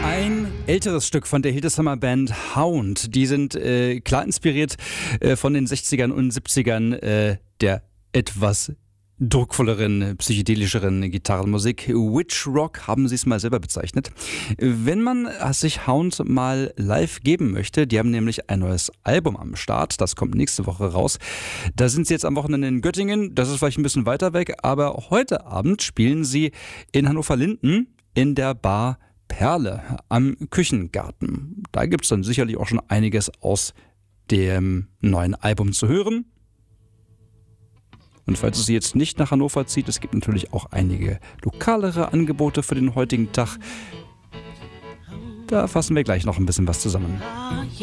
Ein älteres Stück von der Hildesheimer Band Hound. Die sind klar inspiriert von den 60ern und 70ern der etwas druckvolleren, psychedelischeren Gitarrenmusik. Witch Rock haben sie es mal selber bezeichnet. Wenn man sich Hound mal live geben möchte, die haben nämlich ein neues Album am Start, das kommt nächste Woche raus. Da sind sie jetzt am Wochenende in Göttingen, das ist vielleicht ein bisschen weiter weg, aber heute Abend spielen sie in Hannover-Linden in der Bar Perle am Küchengarten. Da gibt es dann sicherlich auch schon einiges aus dem neuen Album zu hören. Und falls es Sie jetzt nicht nach Hannover zieht, es gibt natürlich auch einige lokalere Angebote für den heutigen Tag. Da fassen wir gleich noch ein bisschen was zusammen.